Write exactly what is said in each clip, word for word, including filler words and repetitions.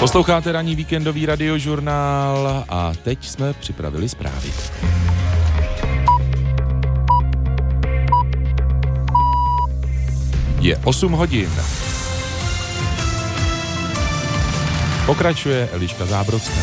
Posloucháte ranní víkendový radiožurnál a teď jsme připravili zprávy. Je osm hodin. Pokračuje Eliška Zábrodská.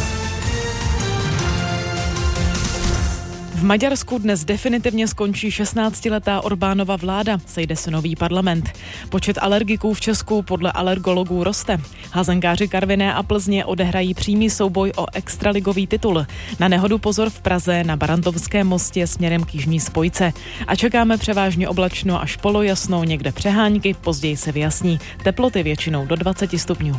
V Maďarsku dnes definitivně skončí šestnáctiletá Orbánova vláda, sejde se nový parlament. Počet alergiků v Česku podle alergologů roste. Házenkáři Karviné a Plzně odehrají přímý souboj o extraligový titul. Na nehodu pozor v Praze na Barantovském mostě směrem k jižní spojce. A čekáme převážně oblačno až polojasno, někde přehánky, později se vyjasní. Teploty většinou do dvacet stupňů.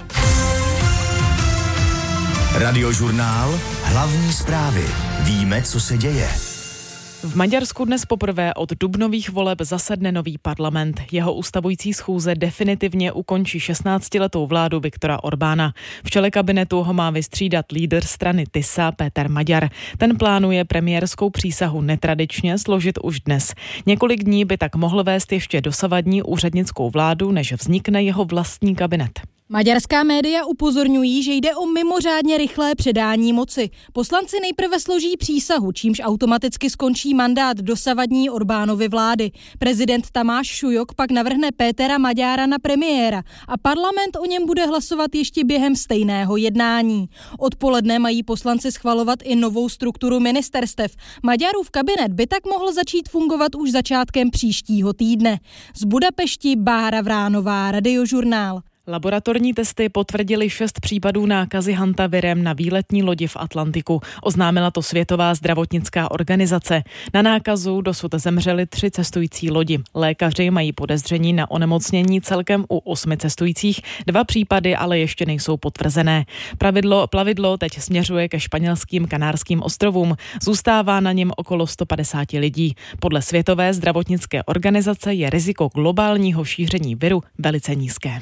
Radiožurnál, hlavní zprávy. Víme, co se děje. V Maďarsku dnes poprvé od dubnových voleb zasedne nový parlament. Jeho ustavující schůze definitivně ukončí šestnáctiletou vládu Viktora Orbána. V čele kabinetu ho má vystřídat lídr strany TISA Péter Maďar. Ten plánuje premiérskou přísahu netradičně složit už dnes. Několik dní by tak mohl vést ještě dosavadní úřednickou vládu, než vznikne jeho vlastní kabinet. Maďarská média upozorňují, že jde o mimořádně rychlé předání moci. Poslanci nejprve složí přísahu, čímž automaticky skončí mandát dosavadní Orbánovy vlády. Prezident Tamáš Šujok pak navrhne Pétera Maďára na premiéra a parlament o něm bude hlasovat ještě během stejného jednání. Odpoledne mají poslanci schvalovat i novou strukturu ministerstev. Maďarův kabinet by tak mohl začít fungovat už začátkem příštího týdne. Z Budapešti Bára Vránová, Radiožurnál. Laboratorní testy potvrdily šest případů nákazy hantavirem na výletní lodi v Atlantiku. Oznámila to Světová zdravotnická organizace. Na nákazu dosud zemřeli tři cestující lodi. Lékaři mají podezření na onemocnění celkem u osmi cestujících. Dva případy ale ještě nejsou potvrzené. Pravidlo, plavidlo teď směřuje ke španělským Kanárským ostrovům. Zůstává na něm okolo sto padesát lidí. Podle Světové zdravotnické organizace je riziko globálního šíření viru velice nízké.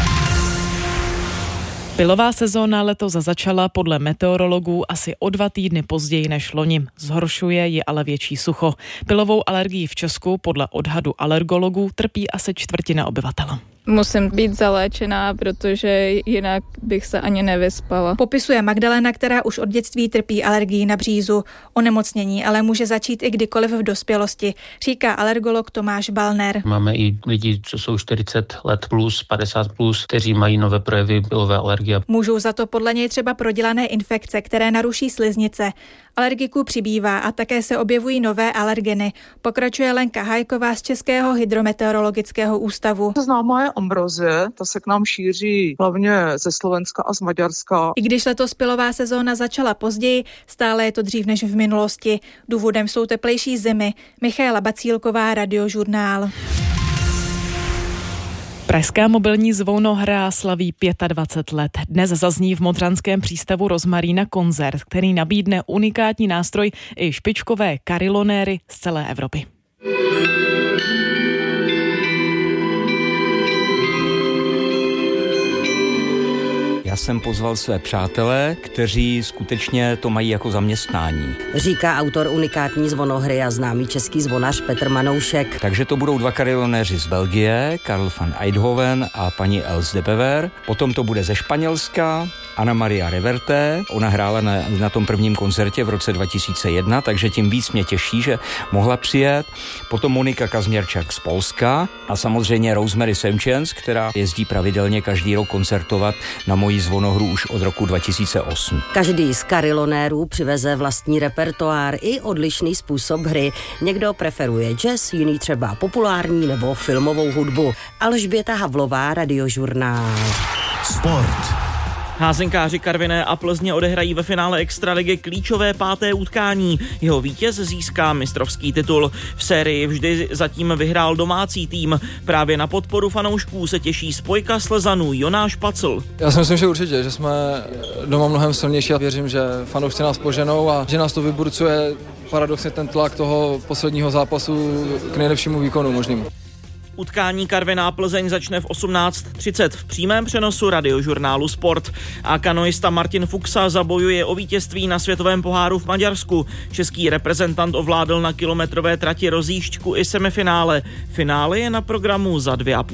Pylová sezóna letos začala podle meteorologů asi o dva týdny později než loni. Zhoršuje ji ale větší sucho. Pylovou alergii v Česku podle odhadu alergologů trpí asi čtvrtina obyvatel. Musím být zaléčená, protože jinak bych se ani nevyspala. Popisuje Magdalena, která už od dětství trpí alergií na břízu. Onemocnění ale může začít i kdykoliv v dospělosti, říká alergolog Tomáš Balner. Máme i lidi, co jsou čtyřicet let plus, padesát plus, kteří mají nové projevy pylové alergie. Můžou za to podle něj třeba prodělané infekce, které naruší sliznice. Alergiků přibývá a také se objevují nové alergeny. Pokračuje Lenka Hajková z Českého hydrometeorologického ústavu. Známá je ambrozie, ta se k nám šíří hlavně ze Slovenska a z Maďarska. I když letos pylová sezóna začala později, stále je to dřív než v minulosti. Důvodem jsou teplejší zimy. Michaela Bacílková, Radiožurnál. Pražská mobilní zvonohra slaví dvacet pět let. Dnes zazní v Modřanském přístavu Rozmarína koncert, který nabídne unikátní nástroj i špičkové karilonéry z celé Evropy. Já jsem pozval své přátelé, kteří skutečně to mají jako zaměstnání. Říká autor unikátní zvonohry a známý český zvonař Petr Manoušek. Takže to budou dva karilonéři z Belgie, Karl van Eindhoven a paní Els de Bever. Potom to bude ze Španělska, Ana Maria Reverte. Ona hrála na, na tom prvním koncertě v roce dva tisíce jedna, takže tím víc mě těší, že mohla přijet. Potom Monika Kazměrčak z Polska a samozřejmě Rosemary Semchens, která jezdí pravidelně každý rok koncertovat na mojí zvonohru už od roku dva tisíce osm. Každý z karilonérů přiveze vlastní repertoár i odlišný způsob hry. Někdo preferuje jazz, jiný třeba populární nebo filmovou hudbu. Alžběta Havlová, Radiožurnál. Sport. Házenkáři Karviné a Plzně odehrají ve finále extraligy klíčové páté utkání. Jeho vítěz získá mistrovský titul. V sérii vždy zatím vyhrál domácí tým. Právě na podporu fanoušků se těší spojka Slezanů Jonáš Pacl. Já si myslím, že určitě, že jsme doma mnohem silnější a věřím, že fanoušci nás poženou a že nás to vyburcuje paradoxně ten tlak toho posledního zápasu k nejlepšímu výkonu možnému. Utkání Karviná Plzeň začne v osmnáct třicet v přímém přenosu Radiožurnálu Sport. A kanoista Martin Fuxa zabojuje o vítězství na světovém poháru v Maďarsku. Český reprezentant ovládl na kilometrové trati rozjížďku i semifinále. Finále je na programu za dvě a půl